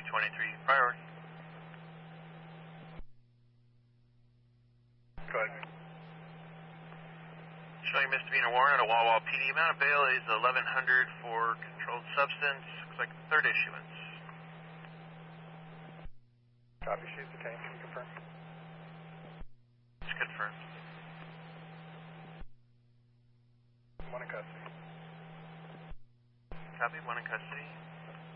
223, priority. Go ahead. Showing misdemeanor warrant at a Wawa PD. Amount of bail is 1100 for controlled substance. Looks like third issuance. Copy, she's detained. Can you confirm? It's confirmed. One in custody. Copy, one in custody.